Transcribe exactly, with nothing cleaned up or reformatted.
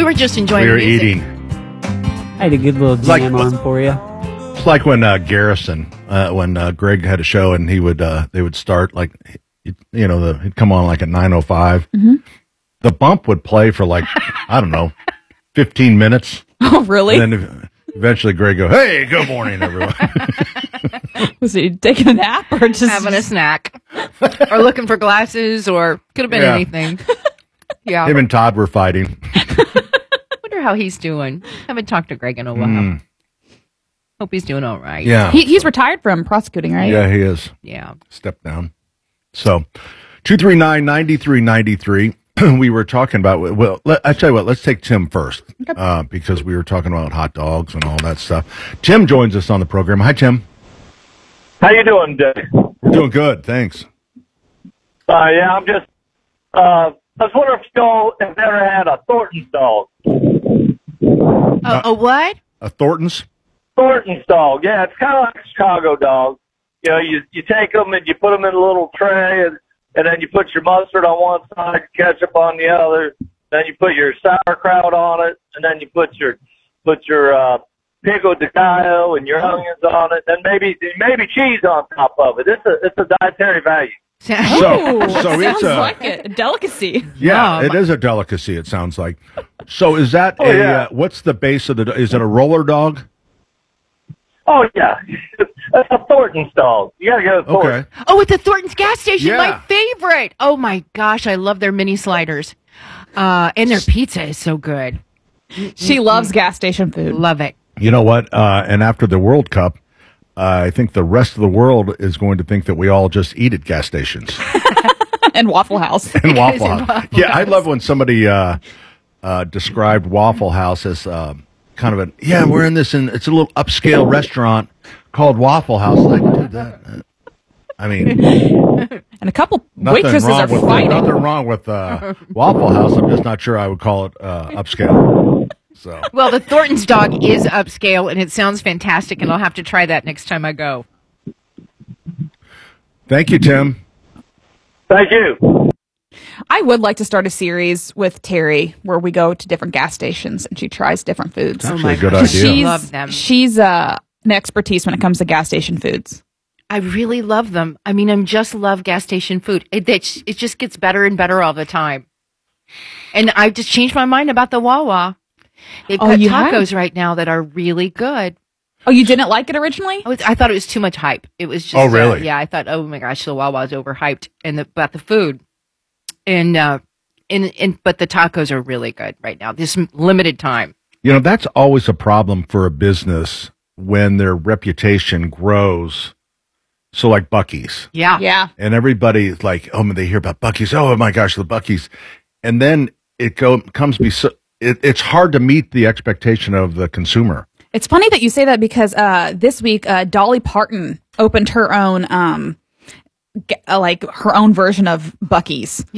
We were just enjoying We were music. eating. I had a good little Like- jam on for you. It's like when uh, Garrison, uh, when uh, Greg had a show, and he would uh, they would start like, you you know, the, he'd come on like at nine oh five. Mm-hmm. The bump would play for like I don't know, fifteen minutes, Oh, really? and then eventually Greg go, "Hey, good morning, everyone." Was he taking a nap or just Having a snack. Or looking for glasses, or could have been Yeah. anything. Yeah. Him and Todd were fighting. Wonder how he's doing. Haven't talked to Greg in a while. Mm. Hope he's doing all right. Yeah, He, he's retired from prosecuting, right? yeah, he is. Yeah. Step down. So, two three nine ninety three ninety three. We were talking about. Well, let, I tell you what. Let's take Tim first, uh, because we were talking about hot dogs and all that stuff. Tim joins us on the program. Hi, Tim. How you doing, Dave? Doing good, thanks. Uh, yeah, I'm just, uh, I was wondering if y'all have ever had a Thornton's dog. Uh, a what? A Thornton's. Thornton's dog, yeah, it's kind of like a Chicago dog. You know, you you take them and you put them in a little tray, and, and then you put your mustard on one side, ketchup on the other. Then you put your sauerkraut on it, and then you put your put your uh, pico de gallo and your onions on it, and maybe maybe cheese on top of it. It's a it's a dietary value. So, Oh, so sounds it's a like it. A delicacy. yeah, Yum. it is a delicacy. It sounds like. So, is that Oh, a? yeah. Uh, what's the base of the? Is it a roller dog? Oh yeah, that's a Thornton's dog. You gotta go to Thornton's. Okay. Oh, at the Thornton's gas station, Yeah. my favorite. Oh my gosh, I love their mini sliders. Uh, and their pizza is so good. She loves gas station food. Love it. You know what? Uh, and after the World Cup, uh, I think the rest of the world is going to think that we all just eat at gas stations And Waffle House. and Waffle and House. Waffle Yeah, I House. love when somebody uh, uh, described Waffle House as uh, kind of a yeah. We're in this, and it's a little upscale restaurant called Waffle House. Like, dude, that. Uh, I mean, And a couple nothing waitresses wrong are with fighting. nothing wrong with uh, Waffle House. I'm just not sure I would call it uh, upscale. So. Well, the Thornton's dog is upscale, and it sounds fantastic, and I'll have to try that next time I go. Thank you, Tim. Thank you. I would like to start a series with Terry where we go to different gas stations and she tries different foods. That's Oh actually my a good gosh. idea. She's, Love them. she's uh, an expertise when it comes to gas station foods. I really love them. I mean, I just love gas station food. It, it, it just gets better and better all the time. And I just changed my mind about the Wawa. They've Oh, got you have? tacos right now that are really good. Oh, you didn't like it originally? I, was, I thought it was too much hype. It was just, Oh, really? uh, yeah, I thought, oh my gosh, the Wawa's overhyped, and the, about the food, and uh, and and but the tacos are really good right now. This limited time. You know, that's always a problem for a business when their reputation grows. So, like Buc-ee's, Yeah, Yeah. and everybody's like, "Oh, when they hear about Buc-ee's, oh my gosh, the Buc-ee's," and then it go comes be so. It, it's hard to meet the expectation of the consumer. It's funny that you say that because uh, this week uh, Dolly Parton opened her own, um, g- uh, like her own version of Buc-ee's.